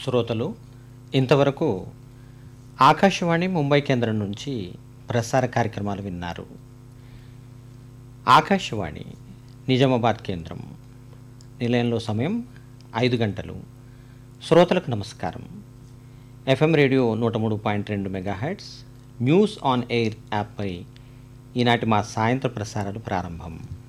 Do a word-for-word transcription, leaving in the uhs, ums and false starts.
శ్రోతలు ఇంతవరకు ఆకాశవాణి ముంబై కేంద్రం నుంచి ప్రసార కార్యక్రమాలు విన్నారు. ఆకాశవాణి నిజామాబాద్ కేంద్రం నిలయంలో సమయం ఐదు గంటలు. శ్రోతలకు నమస్కారం. ఎఫ్ఎం రేడియో నూట మూడు పాయింట్ రెండు మెగాహెర్ట్జ్ న్యూస్ ఆన్ ఎయిర్ యాప్పై ఈనాటి మా సాయంత్ర ప్రసారాలు ప్రారంభం.